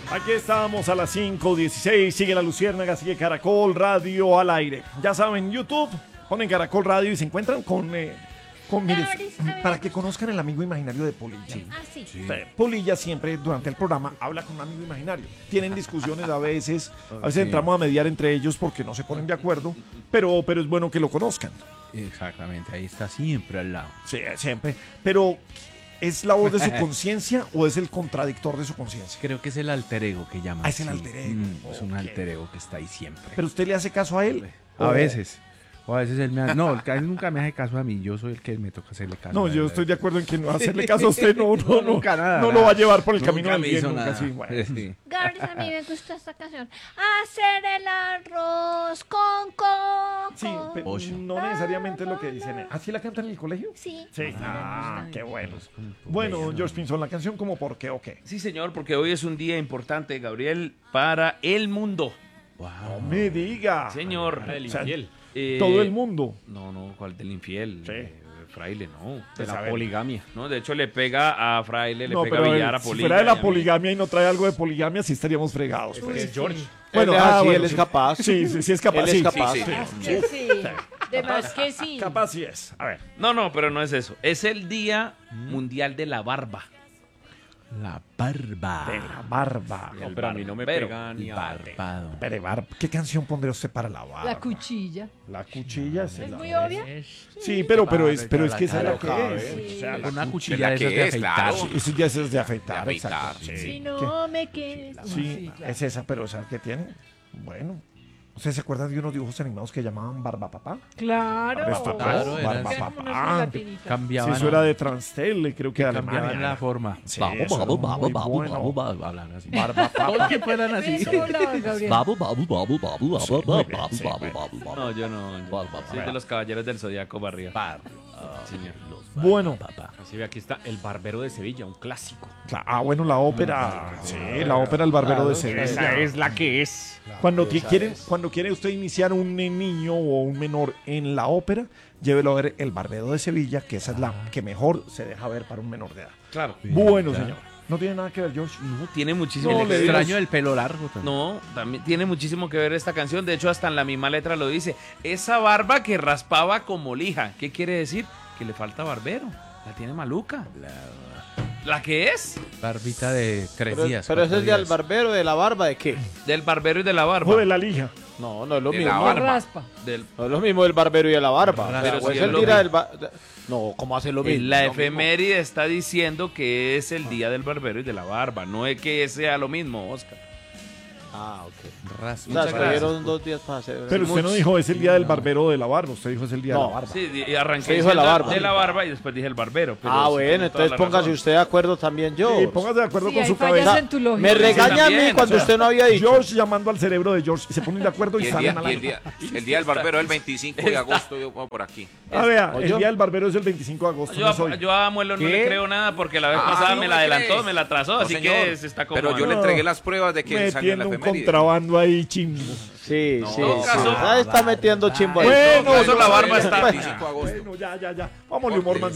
Aquí estamos a las 5:16. Sigue La Luciérnaga, sigue Caracol Radio al aire. Ya saben, YouTube, ponen Caracol Radio y se encuentran con miren, para que conozcan el amigo imaginario de Polilla. Sí. Polilla siempre durante el programa habla con un amigo imaginario. Tienen discusiones a veces entramos a mediar entre ellos porque no se ponen de acuerdo, pero es bueno que lo conozcan. Exactamente, ahí está siempre al lado. Sí, siempre. Pero ¿es la voz de su conciencia o es el contradictor de su conciencia? Creo que es el alter ego que llaman. Es el alter ego. Es un alter ego que está ahí siempre. ¿Pero usted le hace caso a él? A veces. O a veces él me hace... No, él nunca me hace caso a mí. Yo soy el que me toca hacerle caso. No, yo estoy de acuerdo en que no hacerle caso a usted nunca nada. No lo va a llevar por el Nunca camino del me bien. hizo Nunca, nada. sí, bueno. Sí. Gabriel, a mí me gusta esta canción. Hacer el arroz con coco. Sí, pero no necesariamente es lo que dicen. ¿Así la cantan en el colegio? Sí. Sí. Ah, qué bueno. Bueno, George Pinzón, la canción como por qué o qué. Sí, señor, porque hoy es un día importante, Gabriel, para el mundo. No me diga. Señor. Para el O sea, infiel. Todo el mundo. No, ¿cuál del infiel? Sí. Fraile, no. De la a ver. poligamia. No, de hecho le pega a Fraile, le No, pega pero a Villar, a si Polilla. fuera de y la a mí. poligamia y no trae algo de poligamia, sí estaríamos fregados. Pues. Es George. Bueno, Él es así, bueno, él es sí. capaz. Sí, es capaz. Él es sí, capaz. sí, sí. Sí. De más que sí. Capaz sí es. A ver. No, pero no es eso. Es el Día Mundial de la Barba. La barba. De la barba. No, pero a mí no me Barbero. pega ni a Barbado. Pero, ¿qué canción pondría usted para la barba? La cuchilla. La cuchilla. ¿Es muy obvia? Sí, pero es que esa es la que Claro, es. sí. O sea, Una cuchilla de que esas de es, afeitar. claro. eso ya es de afeitar. De afeitar, Exacto. sí. Si no me quieres. Sí, claro. es esa, pero ¿sabes qué tiene? Bueno. ¿Ustedes se acuerdan de unos dibujos animados que llamaban Barba Papá? Claro. Claro, era Barba así. Eran como unas Papá. gelatinitas. Sí, Cambiaban, eso era de Transtel, creo que de cambiaban Alemania. la forma. Sí, eso era muy bueno. Hablan así. Barba Todo Papá. el tiempo eran así. Eso hablaba, Gabriel. No, yo no. Soy de los caballeros del Zodíaco barriga. Señor. Bueno. Así ve, aquí está El Barbero de Sevilla, un clásico. Bueno, la ópera. Sí, la ópera El Barbero de Sevilla. es la que es. Cuando quiere usted iniciar un niño o un menor en la ópera, llévelo a ver El Barbero de Sevilla, que esa es la que mejor se deja ver para un menor de edad. Claro. Bueno, señor. No tiene nada que ver, George. No, tiene muchísimo No, que le ver. Extraño el pelo largo. también. No, también tiene muchísimo que ver esta canción. De hecho, hasta en la misma letra lo dice. Esa barba que raspaba como lija. ¿Qué quiere decir? Que le falta barbero. La tiene maluca. ¿La que es? Barbita de 3 días. Pero ese 4 es del días. barbero, de la barba, ¿de qué? Del barbero y de la barba. O de la lija. No, no es lo De mismo. la No barba. raspa. Del... No es lo mismo del barbero y de la barba. Pero O sí es es el lo día mismo. del No, ¿cómo hace lo mismo? La Lo mismo. efeméride está diciendo que es el día del barbero y de la barba. No es que sea lo mismo, Oscar. Ah, ok. Raspa. O sea, Muchas gracias. escogieron 2 días para hacer. Pero usted no dijo es el día del barbero o de la barba, usted dijo es el día de la No. barba. Sí, y arranqué Se dijo de la diciendo barba. de la barba y después dije el barbero. pero Ah, sí bueno, tiene toda entonces la póngase razón. usted de acuerdo también yo. Sí, póngase de acuerdo Sí, con ahí su fallas cabeza. en tu lógica. Me regaña a mí también, cuando o sea, usted no había dicho. George llamando al cerebro de George y se ponen de acuerdo y, Y el salen día, a la y el día del barbero es el 25 de agosto, yo como por aquí. vea, el ¿Oyó? día del barbero es el 25 de agosto. no es hoy. Yo a Muelo no ¿Qué? le creo nada porque la vez Ah, pasada ¿no me la me adelantó, crees? me la atrasó, No, así señor. que se está como... Pero yo le entregué las pruebas de que salió en la Metiendo un efeméride. contrabando ahí chimbo. Sí, No, sí, no, sí. caso- Ahí está metiendo chimbo ahí. Bueno, Eso la barba El está... 25 de agosto. Bueno, ya. Vámonos, humor más bien.